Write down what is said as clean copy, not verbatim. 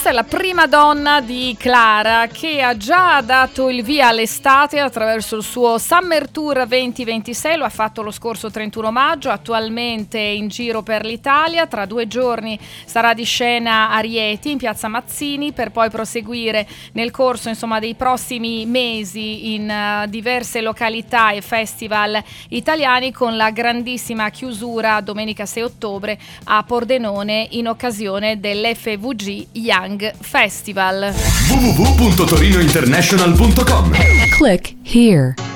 Questa è la prima donna di Clara, che ha già dato il via all'estate attraverso il suo Summer Tour 2026. Lo ha fatto lo scorso 31 maggio, attualmente in giro per l'Italia. Tra 2 giorni sarà di scena a Rieti, in piazza Mazzini, per poi proseguire nel corso dei prossimi mesi in diverse località e festival italiani, con la grandissima chiusura domenica 6 ottobre a Pordenone in occasione dell'FVG Young Festival. www.torinointernational.com. Click here.